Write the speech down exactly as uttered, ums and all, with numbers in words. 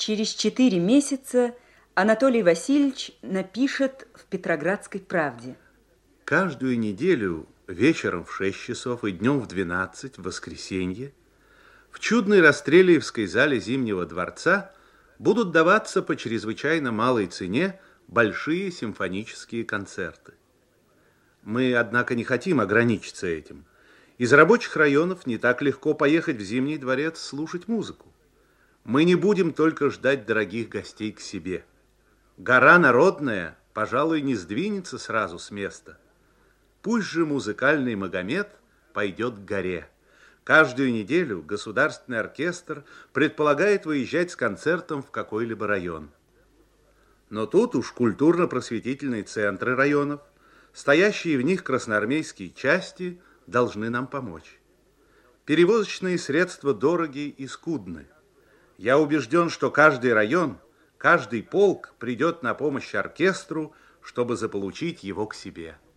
Через четыре месяца Анатолий Васильевич напишет в Петроградской правде. Каждую неделю вечером в шесть часов и днем в двенадцать, в воскресенье, в чудной Растрелиевской зале Зимнего дворца будут даваться по чрезвычайно малой цене большие симфонические концерты. Мы, однако, не хотим ограничиться этим. Из рабочих районов не так легко поехать в Зимний дворец слушать музыку. Мы не будем только ждать дорогих гостей к себе. Гора народная, пожалуй, не сдвинется сразу с места. Пусть же музыкальный Магомед пойдет к горе. Каждую неделю государственный оркестр предполагает выезжать с концертом в какой-либо район. Но тут уж культурно-просветительные центры районов, стоящие в них красноармейские части, должны нам помочь. Перевозочные средства дороги и скудны. Я убежден, что каждый район, каждый полк придет на помощь оркестру, чтобы заполучить его к себе.